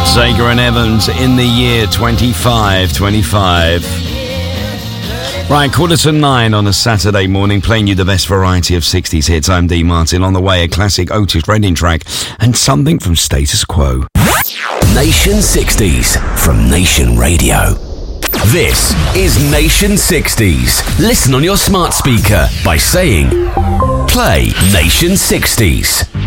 Zager and Evans in the year 2525. Right, 8:45 on a Saturday morning, playing you the best variety of 60s hits. I'm Dean Martin. On the way, a classic Otis Redding track and something from Status Quo. Nation 60s from Nation Radio. This is Nation 60s. Listen on your smart speaker by saying, play Nation 60s.